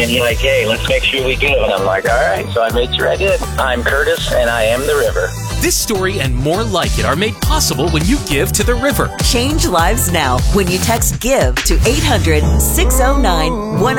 And he's like, hey, let's make sure we give. And I'm like, all right. So I made sure I did. I'm Curtis, and I am the river. This story and more like it are made possible when you give to the river. Change lives now when you text GIVE to 800-609-10.